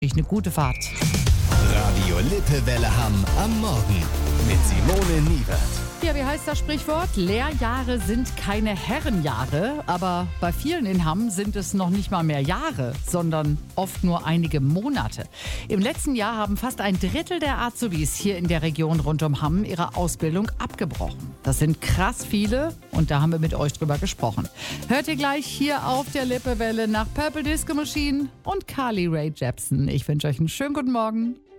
Eine gute Fahrt. Radio Lippewelle Hamm am Morgen mit Simone Niewert. Ja, wie heißt das Sprichwort? Lehrjahre sind keine Herrenjahre, aber bei vielen in Hamm sind es noch nicht mal mehr Jahre, sondern oft nur einige Monate. Im letzten Jahr haben fast ein Drittel der Azubis hier in der Region rund um Hamm ihre Ausbildung abgebrochen. Das sind krass viele und da haben wir mit euch drüber gesprochen. Hört ihr gleich hier auf der Lippewelle nach Purple Disco Machine und Carly Rae Jepsen. Ich wünsche euch einen schönen guten Morgen.